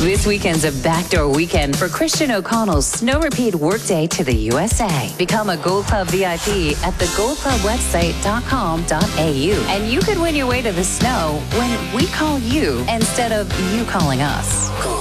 This weekend's a backdoor weekend for Christian O'Connell's Snow Repeat Workday to the USA. Become a Gold Club VIP at thegoldclubwebsite.com.au. And you could win your way to the snow when we call you instead of you calling us.